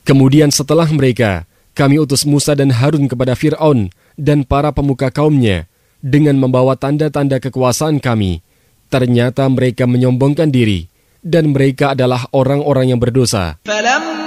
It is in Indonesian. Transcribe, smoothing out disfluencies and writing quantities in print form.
Kemudian setelah mereka, kami utus Musa dan Harun kepada Fir'aun dan para pemuka kaumnya dengan membawa tanda-tanda kekuasaan kami. Ternyata mereka menyombongkan diri, dan mereka adalah orang-orang yang berdosa.